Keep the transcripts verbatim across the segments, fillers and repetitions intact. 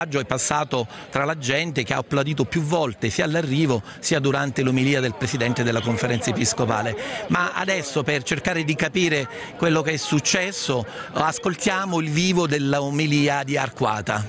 È passato tra la gente che ha applaudito più volte sia all'arrivo sia durante l'omelia del Presidente della Conferenza Episcopale. Ma adesso, per cercare di capire quello che è successo, ascoltiamo il vivo dell'omelia di Arquata.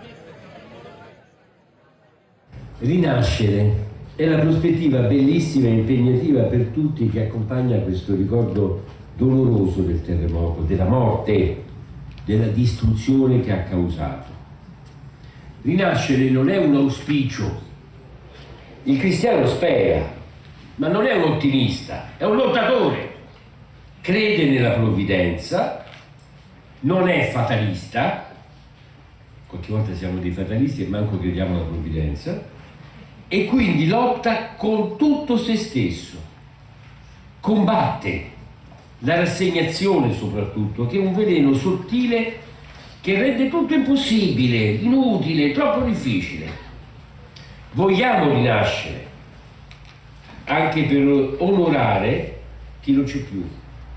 Rinascere è la prospettiva bellissima e impegnativa per tutti che accompagna questo ricordo doloroso del terremoto, della morte, della distruzione che ha causato. Rinascere non è un auspicio. Il cristiano spera, ma non è un ottimista, è un lottatore. Crede nella provvidenza, non è fatalista, qualche volta siamo dei fatalisti e manco crediamo nella provvidenza, e quindi lotta con tutto se stesso. Combatte la rassegnazione soprattutto, che è un veleno sottile che rende tutto impossibile, inutile, troppo difficile. Vogliamo rinascere, anche per onorare chi non c'è più.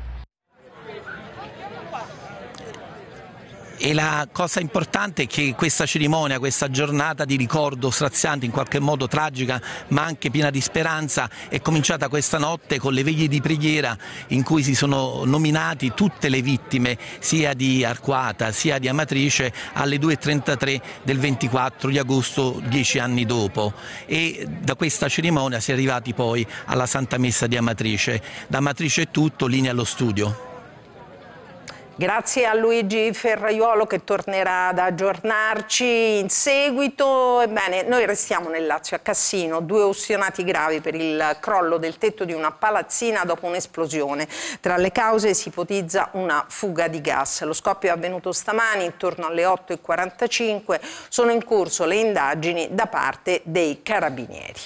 E la cosa importante è che questa cerimonia, questa giornata di ricordo straziante, in qualche modo tragica ma anche piena di speranza, è cominciata questa notte con le veglie di preghiera in cui si sono nominati tutte le vittime sia di Arquata sia di Amatrice alle due e trentatré del ventiquattro di agosto, dieci anni dopo, e da questa cerimonia si è arrivati poi alla Santa Messa di Amatrice. Da Amatrice è tutto, linea allo studio. Grazie a Luigi Ferraiuolo che tornerà ad aggiornarci in seguito. Ebbene, noi restiamo nel Lazio, a Cassino, due ustionati gravi per il crollo del tetto di una palazzina dopo un'esplosione. Tra le cause si ipotizza una fuga di gas. Lo scoppio è avvenuto stamani intorno alle otto e quarantacinque. Sono in corso le indagini da parte dei carabinieri.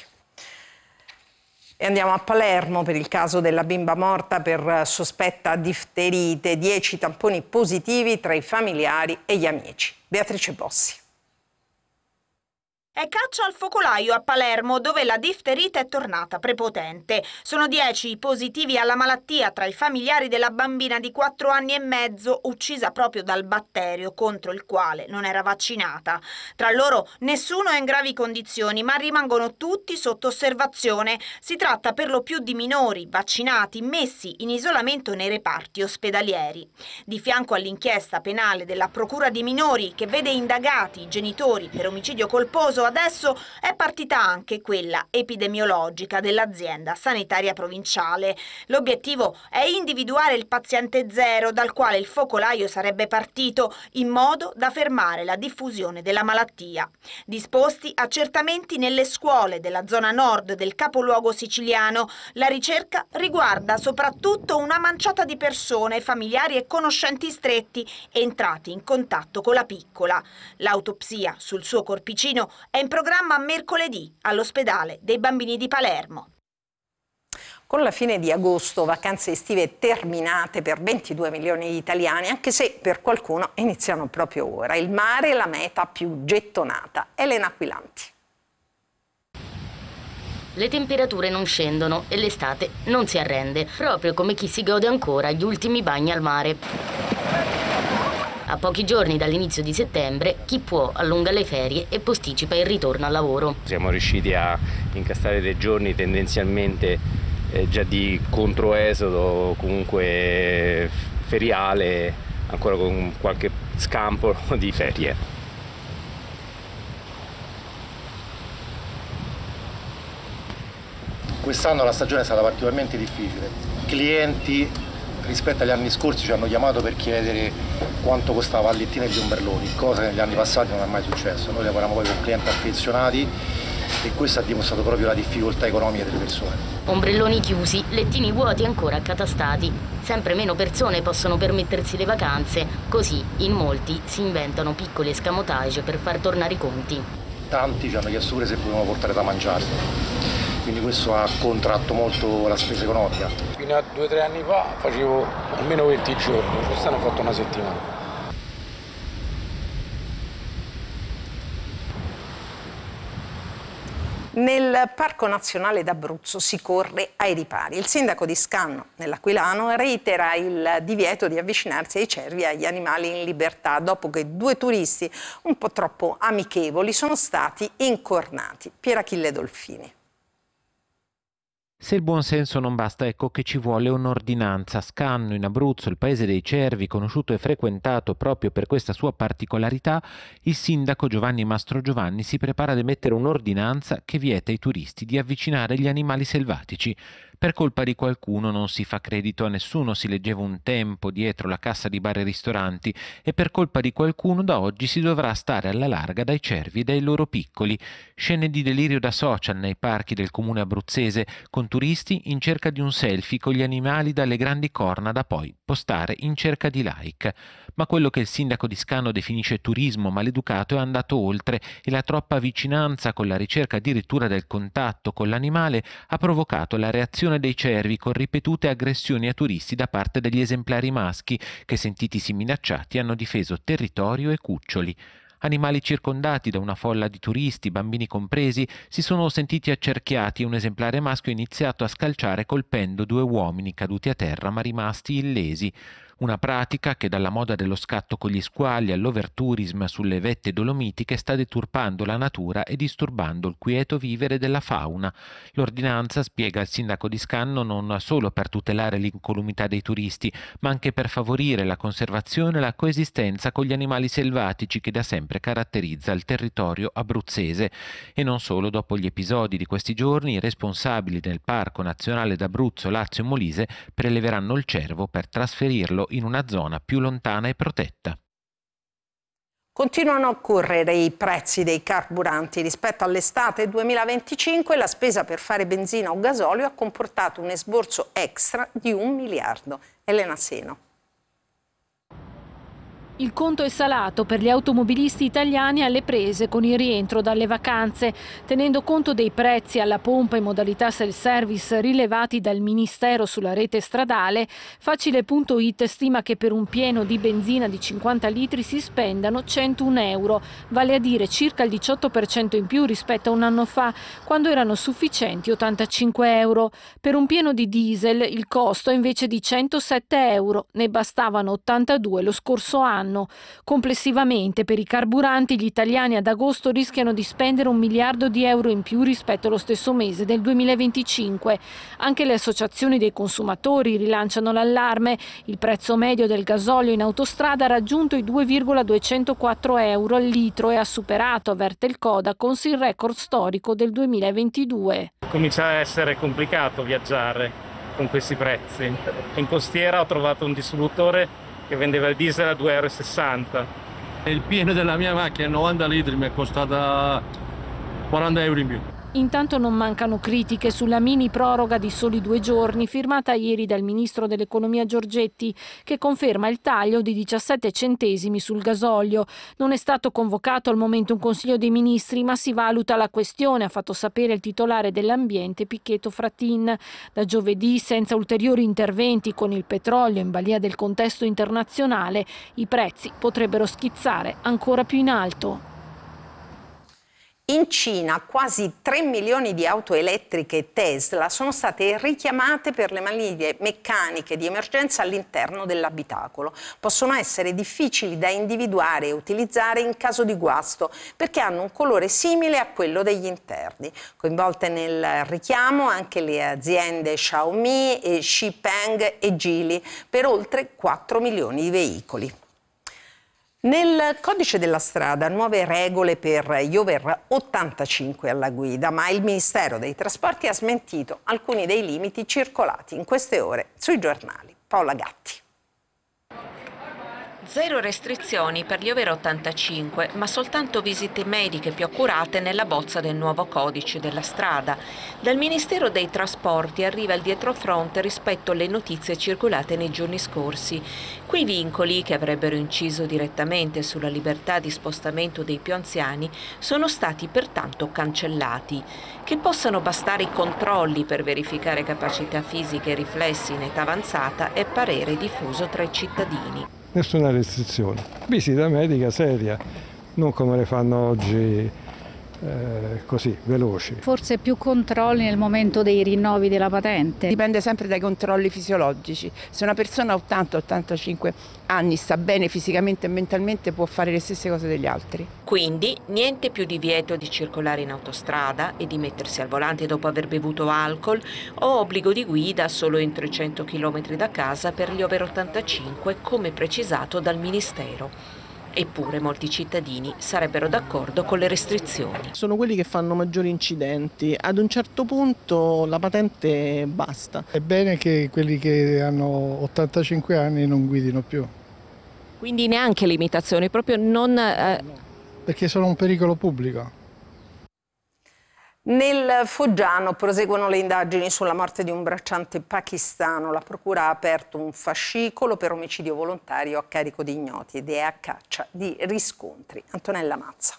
E andiamo a Palermo per il caso della bimba morta per sospetta difterite, dieci tamponi positivi tra i familiari e gli amici. Beatrice Bossi. È caccia al focolaio a Palermo, dove la difterite è tornata prepotente. Sono dieci i positivi alla malattia tra i familiari della bambina di quattro anni e mezzo, uccisa proprio dal batterio contro il quale non era vaccinata. Tra loro nessuno è in gravi condizioni, ma rimangono tutti sotto osservazione. Si tratta per lo più di minori vaccinati, messi in isolamento nei reparti ospedalieri. Di fianco all'inchiesta penale della Procura di Minori, che vede indagati i genitori per omicidio colposo, adesso è partita anche quella epidemiologica dell'azienda sanitaria provinciale. L'obiettivo è individuare il paziente zero dal quale il focolaio sarebbe partito, in modo da fermare la diffusione della malattia. Disposti accertamenti nelle scuole della zona nord del capoluogo siciliano. La ricerca riguarda soprattutto una manciata di persone, familiari e conoscenti stretti entrati in contatto con la piccola. L'autopsia sul suo corpicino è in programma mercoledì all'ospedale dei bambini di Palermo. Con la fine di agosto, vacanze estive terminate per ventidue milioni di italiani, anche se per qualcuno iniziano proprio ora. Il mare è la meta più gettonata. Elena Aquilanti. Le temperature non scendono e l'estate non si arrende, proprio come chi si gode ancora gli ultimi bagni al mare. A pochi giorni dall'inizio di settembre, chi può allunga le ferie e posticipa il ritorno al lavoro. Siamo riusciti a incastrare dei giorni tendenzialmente eh, già di controesodo, comunque feriale, ancora con qualche scampo di ferie. Quest'anno la stagione è stata particolarmente difficile. Clienti rispetto agli anni scorsi ci hanno chiamato per chiedere quanto costava la lettina e gli ombrelloni, cosa che negli anni passati non è mai successo. Noi lavoriamo poi con clienti affezionati e questo ha dimostrato proprio la difficoltà economica delle persone. Ombrelloni chiusi, lettini vuoti ancora accatastati. Sempre meno persone possono permettersi le vacanze, così in molti si inventano piccoli escamotage per far tornare i conti. Tanti ci hanno chiesto pure se potevano portare da mangiare, quindi questo ha contratto molto la spesa economica. Fino a due o tre anni fa facevo almeno venti giorni, quest'anno ho fatto una settimana. Nel Parco Nazionale d'Abruzzo si corre ai ripari. Il sindaco di Scanno, nell'Aquilano, reitera il divieto di avvicinarsi ai cervi e agli animali in libertà dopo che due turisti un po' troppo amichevoli sono stati incornati. Pierachille Dolfini. Se il buon senso non basta, ecco che ci vuole un'ordinanza. Scanno, in Abruzzo, il paese dei cervi, conosciuto e frequentato proprio per questa sua particolarità, il sindaco Giovanni Mastrogiovanni si prepara ad emettere un'ordinanza che vieta ai turisti di avvicinare gli animali selvatici. Per colpa di qualcuno non si fa credito a nessuno, si leggeva un tempo dietro la cassa di bar e ristoranti, e per colpa di qualcuno da oggi si dovrà stare alla larga dai cervi e dai loro piccoli. Scene di delirio da social nei parchi del comune abruzzese, con turisti in cerca di un selfie con gli animali dalle grandi corna da poi postare in cerca di like. Ma quello che il sindaco di Scanno definisce turismo maleducato è andato oltre, e la troppa vicinanza, con la ricerca addirittura del contatto con l'animale, ha provocato la reazione dei cervi con ripetute aggressioni a turisti da parte degli esemplari maschi che, sentitisi minacciati, hanno difeso territorio e cuccioli. Animali circondati da una folla di turisti, bambini compresi, si sono sentiti accerchiati e un esemplare maschio ha iniziato a scalciare colpendo due uomini caduti a terra ma rimasti illesi. Una pratica che, dalla moda dello scatto con gli squali all'overtourism sulle vette dolomitiche, sta deturpando la natura e disturbando il quieto vivere della fauna. L'ordinanza, spiega il sindaco di Scanno, non solo per tutelare l'incolumità dei turisti, ma anche per favorire la conservazione e la coesistenza con gli animali selvatici che da sempre caratterizza il territorio abruzzese. E non solo, dopo gli episodi di questi giorni, i responsabili del Parco Nazionale d'Abruzzo, Lazio e Molise preleveranno il cervo per trasferirlo in una zona più lontana e protetta. Continuano a correre i prezzi dei carburanti. Rispetto all'estate duemilaventicinque la spesa per fare benzina o gasolio ha comportato un esborso extra di un miliardo. Elena Seno. Il conto è salato per gli automobilisti italiani alle prese con il rientro dalle vacanze. Tenendo conto dei prezzi alla pompa in modalità self-service rilevati dal Ministero sulla rete stradale, Facile punto it stima che per un pieno di benzina di cinquanta litri si spendano centouno euro, vale a dire circa il diciotto per cento in più rispetto a un anno fa, quando erano sufficienti ottantacinque euro. Per un pieno di diesel il costo è invece di centosette euro, ne bastavano ottantadue lo scorso anno. Complessivamente per i carburanti gli italiani ad agosto rischiano di spendere un miliardo di euro in più rispetto allo stesso mese del duemilaventicinque. Anche le associazioni dei consumatori rilanciano l'allarme. Il prezzo medio del gasolio in autostrada ha raggiunto i due virgola duecentoquattro euro al litro e ha superato, avverte il Codacons, il record storico del duemilaventidue. Comincia a essere complicato viaggiare con questi prezzi. In costiera ho trovato un distributore che vendeva il diesel a due virgola sessanta euro. Il pieno della mia macchina, novanta litri, mi è costata quaranta euro in più. Intanto non mancano critiche sulla mini proroga di soli due giorni firmata ieri dal ministro dell'economia Giorgetti, che conferma il taglio di diciassette centesimi sul gasolio. Non è stato convocato al momento un consiglio dei ministri, ma si valuta la questione, ha fatto sapere il titolare dell'ambiente Pichetto Fratin. Da giovedì, senza ulteriori interventi con il petrolio in balia del contesto internazionale, i prezzi potrebbero schizzare ancora più in alto. In Cina quasi tre milioni di auto elettriche Tesla sono state richiamate per le maniglie meccaniche di emergenza all'interno dell'abitacolo. Possono essere difficili da individuare e utilizzare in caso di guasto perché hanno un colore simile a quello degli interni. Coinvolte nel richiamo anche le aziende Xiaomi, e Xpeng e Geely per oltre quattro milioni di veicoli. Nel codice della strada nuove regole per gli over ottantacinque alla guida, ma il Ministero dei Trasporti ha smentito alcuni dei limiti circolati in queste ore sui giornali. Paola Gatti. Zero restrizioni per gli over ottantacinque, ma soltanto visite mediche più accurate nella bozza del nuovo codice della strada. Dal Ministero dei Trasporti arriva il dietrofront rispetto alle notizie circolate nei giorni scorsi. Quei vincoli, che avrebbero inciso direttamente sulla libertà di spostamento dei più anziani, sono stati pertanto cancellati. Che possano bastare i controlli per verificare capacità fisiche e riflessi in età avanzata è parere diffuso tra i cittadini. Nessuna restrizione. Visita medica seria, non come le fanno oggi eh, così, veloci. Forse più controlli nel momento dei rinnovi della patente. Dipende sempre dai controlli fisiologici. Se una persona ha ottanta ottantacinque anni, sta bene fisicamente e mentalmente, può fare le stesse cose degli altri. Quindi niente più divieto di circolare in autostrada e di mettersi al volante dopo aver bevuto alcol, o obbligo di guida solo entro i cento chilometri da casa per gli over ottantacinque, come precisato dal Ministero. Eppure molti cittadini sarebbero d'accordo con le restrizioni. Sono quelli che fanno maggiori incidenti. Ad un certo punto la patente basta. È bene che quelli che hanno ottantacinque anni non guidino più. Quindi neanche limitazioni, proprio non... Eh... No, perché sono un pericolo pubblico. Nel Foggiano proseguono le indagini sulla morte di un bracciante pakistano. La procura ha aperto un fascicolo per omicidio volontario a carico di ignoti ed è a caccia di riscontri. Antonella Mazza.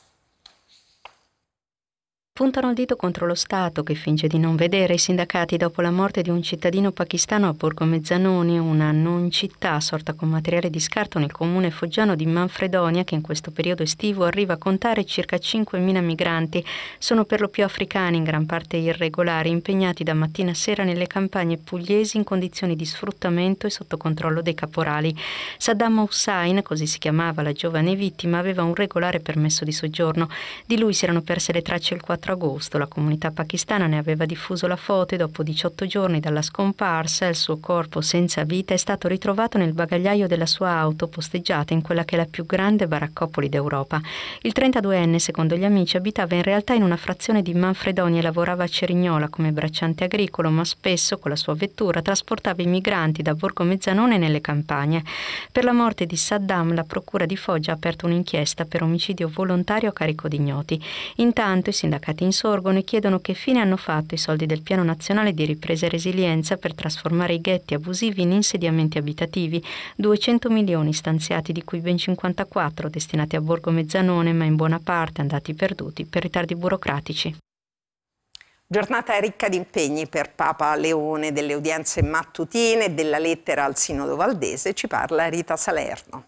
Puntano il dito contro lo Stato che finge di non vedere. I sindacati dopo la morte di un cittadino pakistano a Borgo Mezzanoni, una non città sorta con materiale di scarto nel comune foggiano di Manfredonia, che in questo periodo estivo arriva a contare circa cinquemila migranti. Sono per lo più africani, in gran parte irregolari, impegnati da mattina a sera nelle campagne pugliesi in condizioni di sfruttamento e sotto controllo dei caporali. Saddam Hussain, così si chiamava la giovane vittima, aveva un regolare permesso di soggiorno. Di lui si erano perse le tracce il quattro agosto. La comunità pakistana ne aveva diffuso la foto e dopo diciotto giorni dalla scomparsa il suo corpo senza vita è stato ritrovato nel bagagliaio della sua auto posteggiata in quella che è la più grande baraccopoli d'Europa. Il trentaduenne, secondo gli amici, abitava in realtà in una frazione di Manfredonia e lavorava a Cerignola come bracciante agricolo, ma spesso con la sua vettura trasportava i migranti da Borgo Mezzanone nelle campagne. Per la morte di Saddam la procura di Foggia ha aperto un'inchiesta per omicidio volontario a carico di ignoti. Intanto i sindacati insorgono e chiedono che fine hanno fatto i soldi del Piano Nazionale di Ripresa e Resilienza per trasformare i ghetti abusivi in insediamenti abitativi. duecento milioni stanziati, di cui ben cinquantaquattro destinati a Borgo Mezzanone, ma in buona parte andati perduti per ritardi burocratici. Giornata ricca di impegni per Papa Leone, delle udienze mattutine e della lettera al Sinodo Valdese. Ci parla Rita Salerno.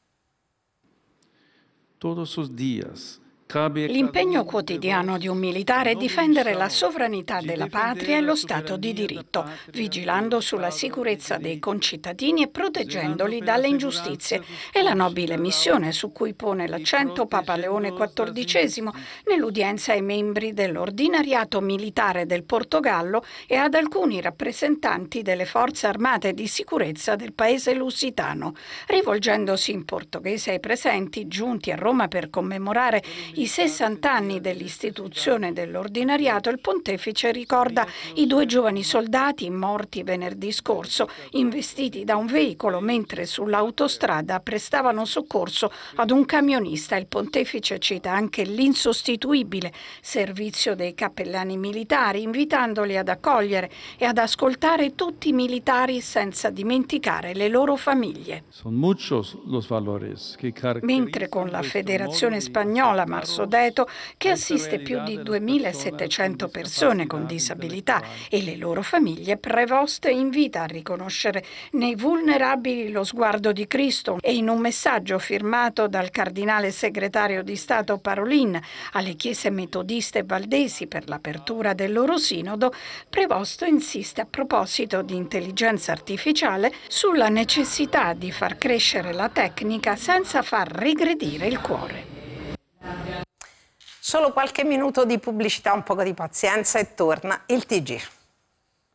Todos os días. L'impegno quotidiano di un militare è difendere la sovranità della patria e lo Stato di diritto, vigilando sulla sicurezza dei concittadini e proteggendoli dalle ingiustizie. È la nobile missione su cui pone l'accento Papa Leone quattordicesimo nell'udienza ai membri dell'ordinariato militare del Portogallo e ad alcuni rappresentanti delle forze armate di sicurezza del paese lusitano. Rivolgendosi in portoghese ai presenti, giunti a Roma per commemorare i sessanta anni dell'istituzione dell'ordinariato, il pontefice ricorda i due giovani soldati morti venerdì scorso, investiti da un veicolo mentre sull'autostrada prestavano soccorso ad un camionista. Il pontefice cita anche l'insostituibile servizio dei cappellani militari, invitandoli ad accogliere e ad ascoltare tutti i militari senza dimenticare le loro famiglie. Mentre con la Federazione Spagnola Marsodeto, che assiste più di duemilasettecento persone con disabilità e le loro famiglie, Prevost invita a riconoscere nei vulnerabili lo sguardo di Cristo e in un messaggio firmato dal cardinale segretario di Stato Parolin alle chiese metodiste e valdesi per l'apertura del loro sinodo, Prevost insiste a proposito di intelligenza artificiale sulla necessità di far crescere la tecnica senza far regredire il cuore. Solo qualche minuto di pubblicità, un poco di pazienza e torna il T G.